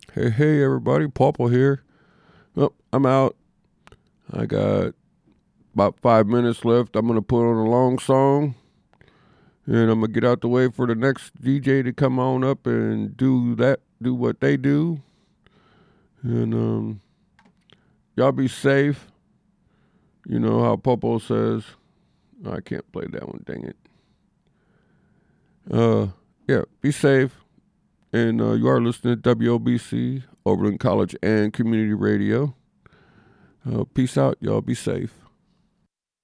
Hey, everybody, Pawpaw here. Oh, I'm out. I got about 5 minutes left. I'm going to put on a long song, and I'm going to get out the way for the next DJ to come on up and do what they do. And y'all be safe. You know how Popo says. I can't play that one, dang it. Yeah, be safe. And you are listening to WOBC, Oberlin College and Community Radio. Peace out. Y'all be safe.